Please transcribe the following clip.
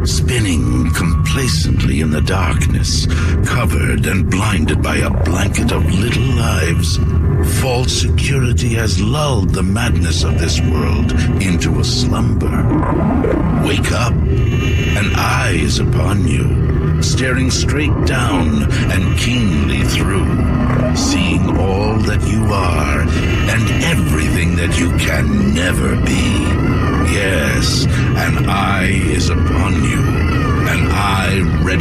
spinning complacently in the darkness, covered and blinded by a blanket of little lives. False security has lulled the madness of this world into a slumber. Wake up, an eye is upon you, staring straight down and keenly through, seeing all that you are and everything that you can never be. Yes, an eye is upon you, an eye ready